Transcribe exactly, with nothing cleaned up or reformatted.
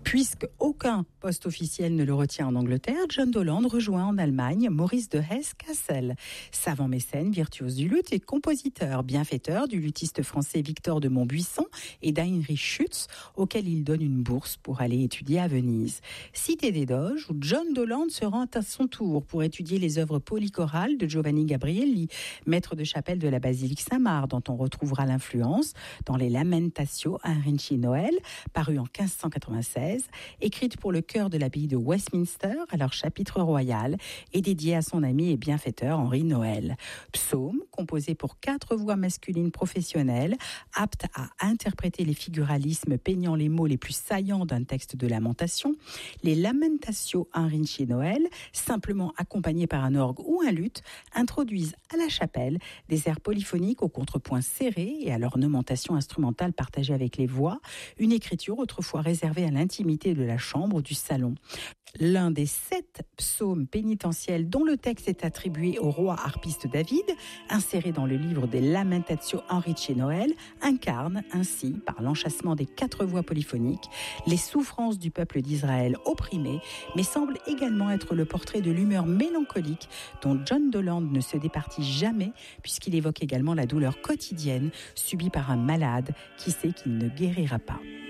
Puisque aucun poste officiel ne le retient en Angleterre, John Doland rejoint en Allemagne Maurice de Hesse-Cassel, savant mécène, virtuose du luth et compositeur, bienfaiteur du luthiste français Victor de Montbuisson et d'Heinrich Schütz, auquel il donne une bourse pour aller étudier à Venise. Cité des Doges, où John Doland se rend à son tour pour étudier les œuvres polychorales de Giovanni Gabrielli, maître de chapelle de la basilique Saint-Marc, dont on retrouvera l'influence dans les Lamentatio Heinrici Noël, paru en quinze cent quatre-vingt-seize, écrite pour le chœur de l'abbaye de Westminster, alors chapitre royal, et dédiée à son ami et bienfaiteur Henri Noël. Psaume, composé pour quatre voix masculines professionnelles, apte à interpréter les figuralismes peignant les mots les plus saillants d'un texte de lamentation, les Lamentatio Heinrici Noël, simplement accompagnés par un orgue ou un luth, introduisent à la chapelle des airs polyphoniques au contrepoint serré et à l'ornementation instrumentale partagée avec les voix, une écriture autrefois réservée à l'intimité de la chambre ou du salon. L'un des sept psaumes pénitentiels dont le texte est attribué au roi harpiste David, inséré dans le livre des Lamentatio Heinrici Noël, incarne ainsi, par l'enchâssement des quatre voix polyphoniques, les souffrances du peuple d'Israël opprimé, mais semble également être le portrait de l'humeur mélancolique dont John Doland ne se départit jamais, puisqu'il évoque également la douleur quotidienne subie par un malade qui sait qu'il ne guérira pas.